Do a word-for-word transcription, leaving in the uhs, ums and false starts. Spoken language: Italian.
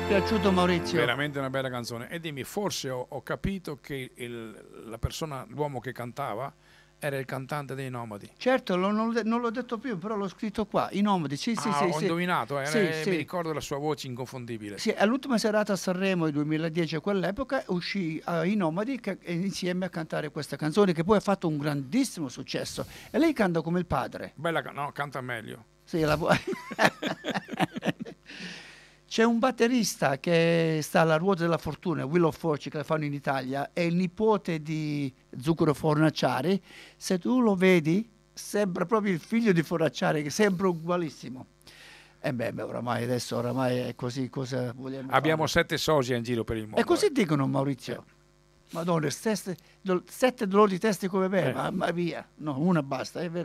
piaciuto Maurizio? Veramente una bella canzone. E dimmi, forse ho, ho capito che il, la persona, l'uomo che cantava era il cantante dei Nomadi. Certo, lo- non, l'ho- non l'ho detto più, però l'ho scritto qua, i Nomadi, sì, sì, Ah, sì. ho sì. indovinato, eh, Sì, eh, sì. mi ricordo la sua voce inconfondibile. Sì, all'ultima serata a Sanremo del duemiladieci, a quell'epoca, uscì eh, i Nomadi che- e insieme a cantare questa canzone che poi ha fatto un grandissimo successo. E lei canta come il padre. Bella, ca- no, canta meglio. Sì, la vo- C'è un batterista che sta alla Ruota della Fortuna, Wheel of Fortune, che la fanno in Italia, è il nipote di Zucchero Fornaciari. Se tu lo vedi, sembra proprio il figlio di Fornaciari, che sembra ugualissimo. E beh, beh, oramai adesso oramai è così, cosa vogliamo Abbiamo fare? sette sosia in giro per il mondo. E così eh. dicono, Maurizio. Madonna, stesse- do- sette dolori di testa come me, Eh. mamma mia. No, una basta, è vero.